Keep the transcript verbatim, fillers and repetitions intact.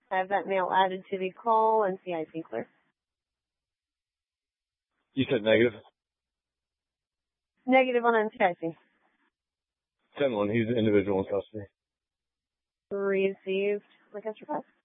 I have that mail added to the call and C I C clear. You said negative? Negative on N C I C. ten one, he's an individual in custody. Received. Like, that's your